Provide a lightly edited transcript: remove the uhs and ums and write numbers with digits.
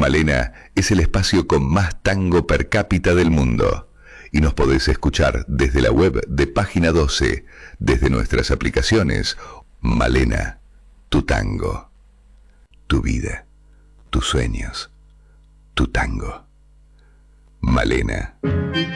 Malena es el espacio con más tango per cápita del mundo. Y nos podés escuchar desde la web de Página 12, desde nuestras aplicaciones. Malena, tu tango, tu vida, tus sueños, tu tango. Malena.